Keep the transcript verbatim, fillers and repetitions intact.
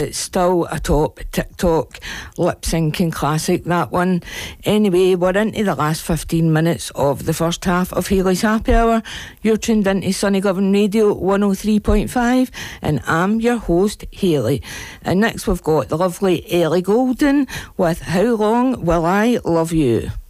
it's still a top TikTok lip syncing classic, that one. Anyway, we're into the last fifteen minutes of the first half of Hayley's Happy Hour. You're tuned into Sunny Govan Radio one oh three point five, and I'm your host, Hayley. And next we've got the lovely Ellie Goulding with How Long Will I Love You?